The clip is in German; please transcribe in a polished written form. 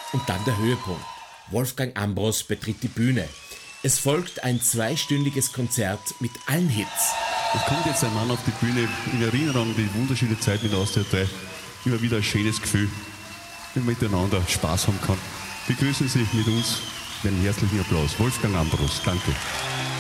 Und dann der Höhepunkt. Wolfgang Ambros betritt die Bühne. Es folgt ein 2-stündiges Konzert mit allen Hits. Es kommt jetzt ein Mann auf die Bühne, in Erinnerung an die wunderschöne Zeit mit Austria 3. Immer wieder ein schönes Gefühl, wenn man miteinander Spaß haben kann. Begrüßen Sie mit uns mit einem herzlichen Applaus Wolfgang Ambros. Danke.